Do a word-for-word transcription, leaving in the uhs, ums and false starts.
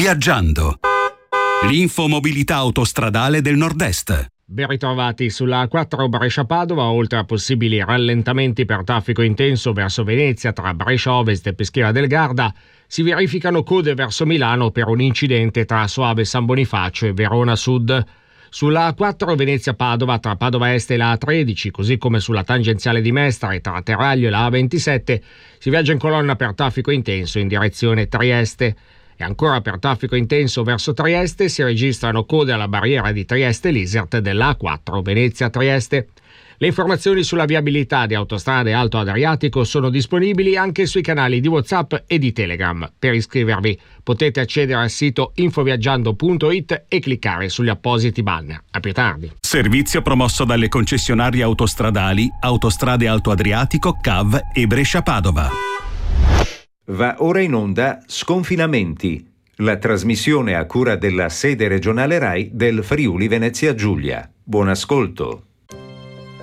Viaggiando. L'infomobilità autostradale del Nord-Est. Ben ritrovati sulla A quattro Brescia-Padova. Oltre a possibili rallentamenti per traffico intenso verso Venezia tra Brescia Ovest e Peschiera del Garda, si verificano code verso Milano per un incidente tra Soave San Bonifacio e Verona Sud. Sulla A quattro Venezia-Padova tra Padova Est e la A tredici, così come sulla tangenziale di Mestre tra Terraglio e la A ventisette, si viaggia in colonna per traffico intenso in direzione Trieste. E ancora per traffico intenso verso Trieste si registrano code alla barriera di Trieste-Lisert della A quattro Venezia-Trieste. Le informazioni sulla viabilità di Autostrade Alto Adriatico sono disponibili anche sui canali di WhatsApp e di Telegram. Per iscrivervi potete accedere al sito infoviaggiando punto it e cliccare sugli appositi banner. A più tardi. Servizio promosso dalle concessionarie autostradali Autostrade Alto Adriatico, C A V e Brescia-Padova. Va ora in onda Sconfinamenti, la trasmissione a cura della sede regionale RAI del Friuli Venezia Giulia. Buon ascolto.